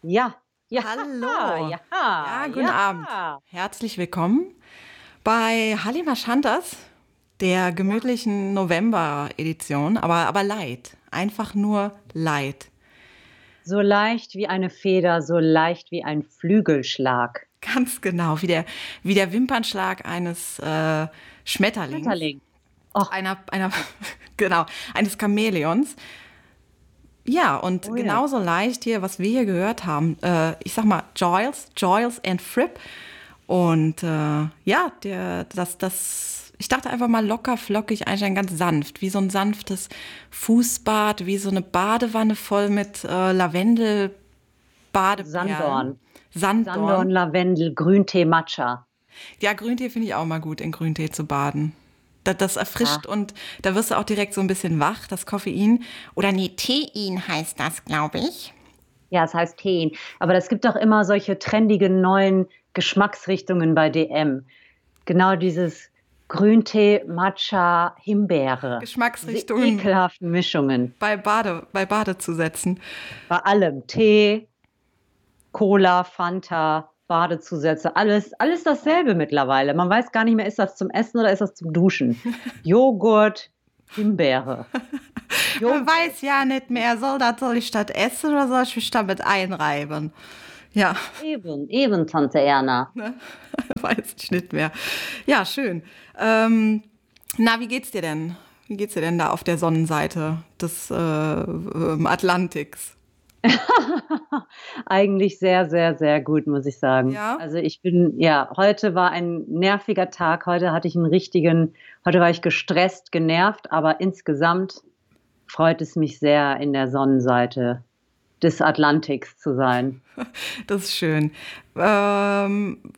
Ja, ja, Hallo. ja, Ja, guten Abend. ja, Herzlich willkommen bei Halima Shantas, der ja. gemütlichen November-Edition, aber light. Einfach nur light. So leicht wie eine Feder, so leicht wie ein Flügelschlag. Ganz genau, wie der Wimpernschlag eines Schmetterlings, Schmetterling. Oh, einer genau, eines Chamäleons. Ja, und oh ja. genauso leicht hier, was wir hier gehört haben, ich sag mal, Giles and Fripp. Und ja, ich dachte einfach mal locker, flockig einsteigen, ganz sanft, wie so ein sanftes Fußbad, wie so eine Badewanne voll mit Lavendel-Badeperlen, Sanddorn. Sanddorn, Sanddorn. Lavendel, Grüntee, Matcha. Ja, Grüntee finde ich auch mal gut, in Grüntee zu baden. Das Ja, erfrischt und da wirst du auch direkt so ein bisschen wach, das Koffein. Oder nee, Tein heißt das, glaube ich. ja, es heißt Teen. Aber es gibt doch immer solche trendigen neuen Geschmacksrichtungen bei DM. Genau dieses Grüntee, Matcha, Himbeere. Diese Geschmacksrichtungen ekelhaften Mischungen. bei Bade zu setzen. Bei allem. Tee, Cola, Fanta, Badezusätze, alles dasselbe mittlerweile. Man weiß gar nicht mehr, ist das zum Essen oder ist das zum Duschen? Joghurt, Himbeere. Man Joghurt. weiß ja nicht mehr, soll ich das essen oder soll ich mich damit einreiben? Ja, Eben, Tante Erna. ne? Weiß ich nicht mehr. Ja, schön. Na, wie geht's dir denn? Wie geht's dir denn da auf der Sonnenseite des Atlantiks? Eigentlich sehr, sehr, sehr gut, muss ich sagen. Ja? Also ja, heute war ein nerviger Tag. Heute war ich gestresst, genervt, aber insgesamt freut es mich sehr, in der Sonnenseite des Atlantiks zu sein. Das ist schön.